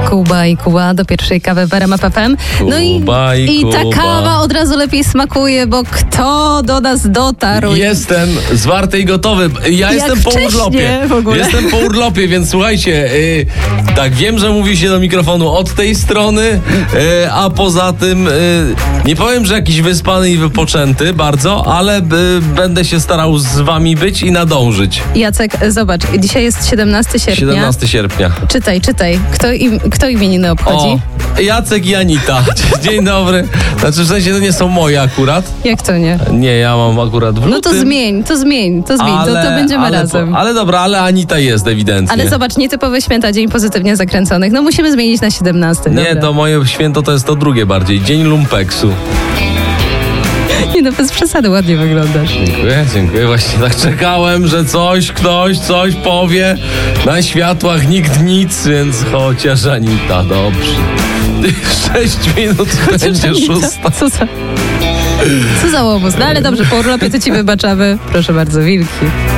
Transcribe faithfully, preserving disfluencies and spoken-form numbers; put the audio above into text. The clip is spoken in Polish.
Kuba i Kuba do pierwszej kawy w R M F F M. No i, Kuba i i ta Kuba. kawa od razu lepiej smakuje, bo kto do nas dotarł? Jestem zwarty i gotowy. Ja jestem po wcześnie urlopie. w ogóle. Jestem po urlopie, więc słuchajcie, yy, tak wiem, że mówi się do mikrofonu od tej strony, yy, a poza tym yy, nie powiem, że jakiś wyspany i wypoczęty bardzo, ale yy, będę się starał z wami być i nadążyć. Jacek, zobacz, dzisiaj jest siedemnastego sierpnia. siedemnastego sierpnia. Czytaj, czytaj. Kto, im, kto imieniny obchodzi? O, Jacek i Anita. Dzień dobry. Znaczy, w sensie to nie są moje akurat. Jak to nie? Nie, ja mam akurat w lutym. No to zmień, to zmień, to zmień, ale, to, to będziemy ale, razem. Ale dobra, ale Anita jest ewidentnie. Ale zobacz, nietypowe święta, dzień pozytywnie zakręconych. No musimy zmienić na siedemnasty. Nie, Dobra. to moje święto to jest to drugie bardziej. Dzień lumpeksu. Nie, no bez przesady ładnie wyglądasz. Dziękuję, dziękuję. Właśnie tak czekałem, że coś, ktoś, coś powie. Na światłach nikt nic, więc chociaż Anita, dobrze. Sześć minut będzie szósta. Co za... Co za łobuz. No ale dobrze, po urlopie to ci wybaczamy. Proszę bardzo, wilki.